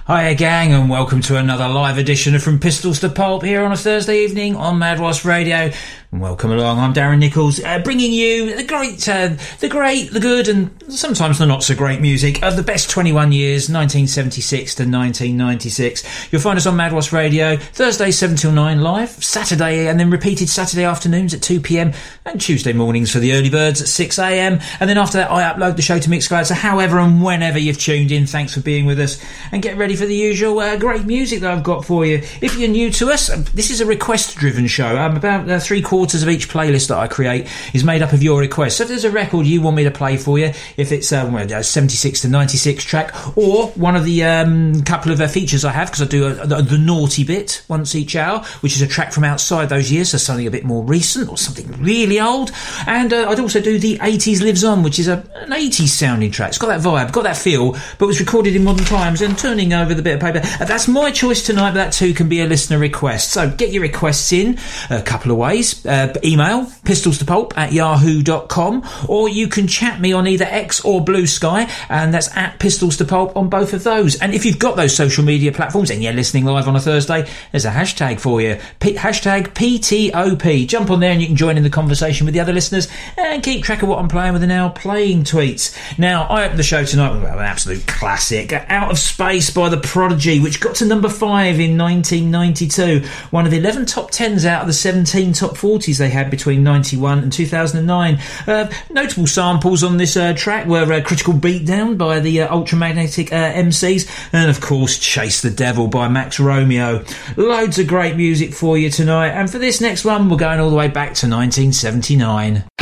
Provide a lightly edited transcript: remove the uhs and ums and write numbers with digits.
Hiya gang, and welcome to another live edition of From Pistols to Pulp here on a Thursday evening on Mad Wasp Radio. And welcome along, I'm Darren Nichols, bringing you the great, the good, and sometimes the not so great music of the best 21 years, 1976 to 1996. You'll find us on Mad Wasp Radio, Thursday 7 till 9 live, Saturday, and then repeated Saturday afternoons at 2 p.m, and Tuesday mornings for the early birds at 6 a.m, and then after that I upload the show to Mixcloud, so however and whenever you've tuned in, thanks for being with us, and get ready for the usual great music that I've got for you. If you're new to us, this is a request-driven show. About three-quarters of each playlist that I create is made up of your requests. So if there's a record you want me to play for you, if it's a 76 to 96 track, or one of the couple of features I have, because I do the naughty bit once each hour, which is a track from outside those years, so something a bit more recent or something really old. And I'd also do the 80s Lives On, which is an 80s sounding track. It's got that vibe, got that feel, but was recorded in modern times. And turning over the bit of paper, that's my choice tonight, but that too can be a listener request. So get your requests in a couple of ways. Email pistolstopulp@yahoo.com, or you can chat me on either X or Blue Sky, and that's at pistolstopulp on both of those. And if you've got those social media platforms and you're listening live on a Thursday, there's a hashtag for you, hashtag PTOP. Jump on there and you can join in the conversation with the other listeners and keep track of what I'm playing with the Now Playing tweets. Now, I opened the show tonight with an absolute classic, Out of Space by The Prodigy, which got to number 5 in 1992, one of the 11 top 10s out of the 17 top 40s they had between 91 and 2009. Notable samples on this track were Critical Beatdown by the Ultramagnetic MCs, and of course Chase the Devil by Max Romeo. Loads of great music for you tonight, and for this next one we're going all the way back to 1979.